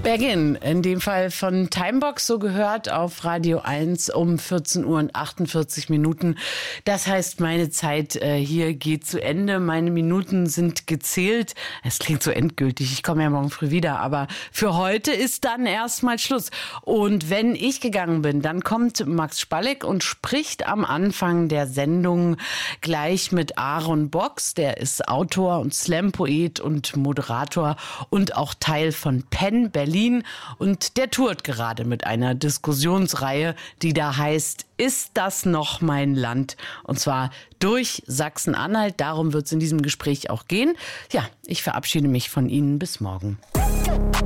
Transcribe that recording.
Begin, in dem Fall von Timebox, so gehört auf Radio 1 um 14 Uhr und 48 Minuten. Das heißt, meine Zeit hier geht zu Ende. Meine Minuten sind gezählt. Es klingt so endgültig, ich komme ja morgen früh wieder, aber für heute ist dann erstmal Schluss. Und wenn ich gegangen bin, dann kommt Max Spalleck und spricht am Anfang der Sendung gleich mit Aaron Box. Der ist Autor und Slam-Poet und Moderator und auch Teil von Penn Berlin. Und der tourt gerade mit einer Diskussionsreihe, die da heißt, ist das noch mein Land? Und zwar durch Sachsen-Anhalt. Darum wird es in diesem Gespräch auch gehen. Ja, ich verabschiede mich von Ihnen. Bis morgen.